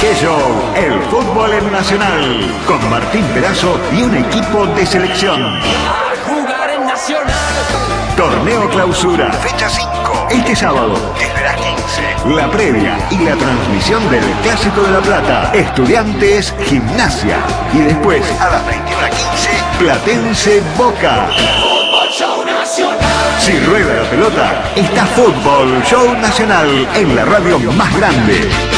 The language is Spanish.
¡Qué show! El fútbol en Nacional, con Martín Perazo y un equipo de selección. A jugar en Nacional. Torneo Clausura, fecha 5. Este sábado, desde las 15. La previa y la transmisión del Clásico de La Plata. Estudiantes, Gimnasia. Y después, a las 21:15, Platense Boca. Fútbol Show Nacional. Si rueda la pelota, está Fútbol Show Nacional en la radio más grande.